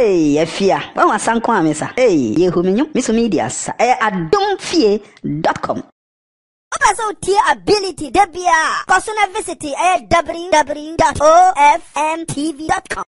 Hey, Efia. Wa sanko amesa. Hey, yehumenyu. Miso media sa. adomfie.com. Also, tier ability, Debia. Personal visit, www.ofmtv.com.